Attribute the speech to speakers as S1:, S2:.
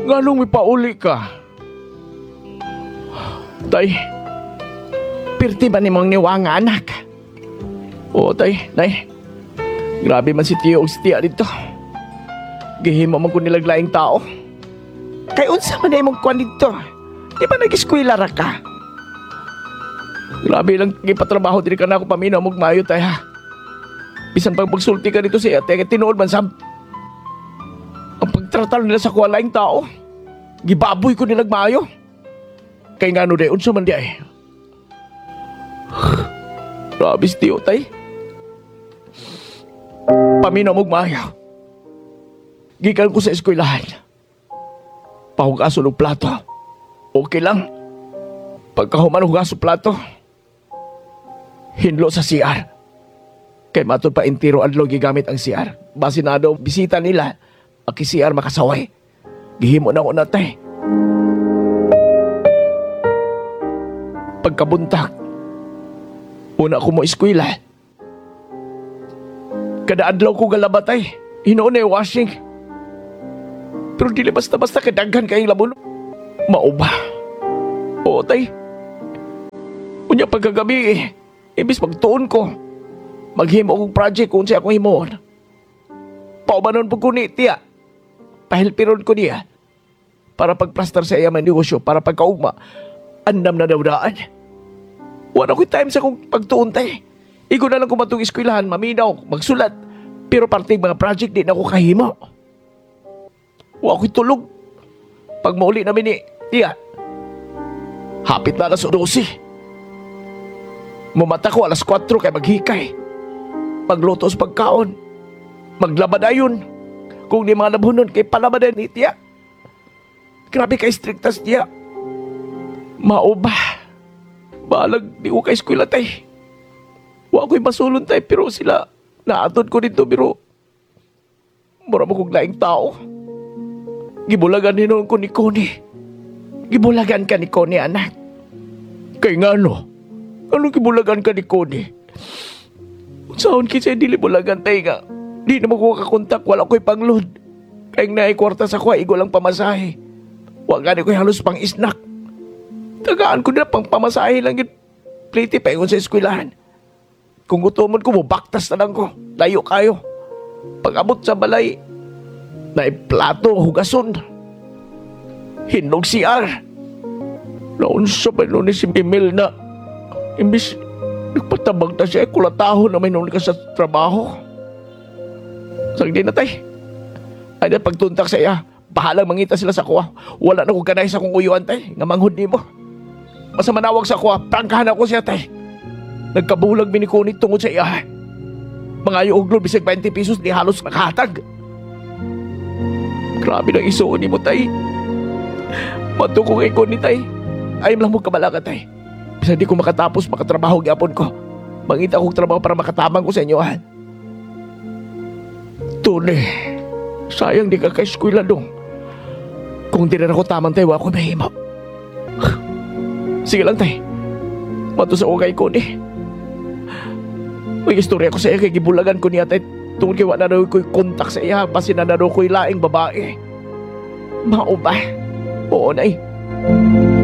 S1: Nganong may pauli ka? Tay, pirti ba ni mong niwanga anak? Oo tay, nay. Grabe man si Tiyo o si Tia dito. Gihimo man ko nilaglaing tao. Kay unsa man na imong kwan dito? Di ba nag-eskwela ra ka? Grabe lang gipatrabaho diri ka na ako paminaw mong mayo tay ha. Bisan pag magsulti ka dito sa ate, kay tinuod man sab. Ang pagtratar nila sa kuwalaing tao, gibaboy ko nilag maayo. Kay nga no day, unsa man di ay. Grabe si Tiyo tay. Paminaw mong mayo. Gikan ko sa eskwelahan. Pahugaso ng plato. Okay lang. Pagkahuman hugaso plato, hinlo sa CR. Kay matod pa entero adlaw gigamit ang CR. Base na daw bisita nila, aki CR makasaway. Gihimo na ko natay. Pagkabuntag, una ko mo eskwela. Kada adlaw ko galabatay, hinuon na washing. Pero dili basta-basta kadaghan kayong labon. Mauba. Oo, tay. Unya pagkagabi ibis magtuon ko. Maghimo kong project kung siya akong himoon. Paubanon po ko ni Tia. Pahilpiron ko niya. Para pagplaster sa iya man negosyo, para pagkaugma, andam na dawdaan. Wala ko'y time sa kong pagtuon, tay. Igo na lang ko matong eskwelahan, maminaw, magsulat. Pero parting mga project di na ako kahimo. Wa ko'y tulog. Pag mauli namin ni Tia, hapit na alas 12. Mumata ko alas 4 kay maghikay. Magluto sa pagkaon. Maglabadayon. Kung di mga nabunon kay palabadan ni Tia. Grabe kay strictas Tia. Mauba. Balag di ko kay eskwela tay. Wa ko'y masulon tay pero sila naatod ko dito pero mura mo kong laing tao. Gibulagan hinuon ko ni Connie. Gibulagan ka ni Connie, anak. Kay nga no? Ano gibulagan ka ni Connie? Saan kasi dili bulagan tayo nga? Di na mo ko kakontak, wala ko'y panglod. Kaya nga kwarta sa kwa, igo lang pamasahe. Wag gani ko'y halos pang isnak. Tagaan ko na pang pamasahe lang yun. Pliti pa yun sa eskwelahan. Kung gutomon ko mo, baktas na lang ko. Layo kayo. Pag abot sa balay, naiplato, hugason. Hinlog CR. Naunsa pa nun ni si Emil na imbis nagpatabag na siya, kulatahon na may nun ka sa trabaho. Sagdi na tay. Ay na pagtuntak sa iya, bahalang mangita sila sa kuwa. Wala na kong kanay sa kong uyuan tay, nga manghod ni mo. Basta manawag sa kuwa, prangkahan ako siya tay. Nagkabulag minikunit tungod sa iya. Mga yuuglod, bisag 20 pesos, di halos nakahatag. Grabe ng isuon ni mo tay. Matukong ikon ni tay. Ayam lang mo kabalaga tay. Bisa di ko makatapos makatrabaho gyapon ko. Mangita kong trabaho para makatamang ko sa inyo ha. Tune, sayang di ka ka-eskwela dong. Kung di rin ako tamang tayo, ako mahimo. Sige lang tay. Mato sa ukay ko ni. May istorya ko sa iya kay gibulagan ko niya tay. Tungkol kay wala na ko'y kontak sa iya. Basin na na ko'y laing babae. Mao ba? Oo, nay.